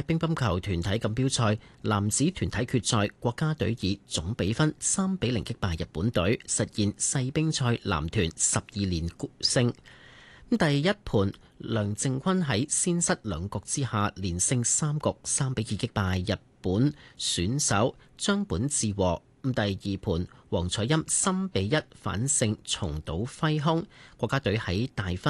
乒乓球團體錦標賽男子團體決賽，國家隊以總比分3-0擊敗日本隊，實現世乒賽男團12連勝。第一盤，梁靖昆喺先失兩局之下，連勝3局，3-2擊敗日本選手張本智和。第二盤，王楚欽3-1反勝松島輝空，國家隊喺大分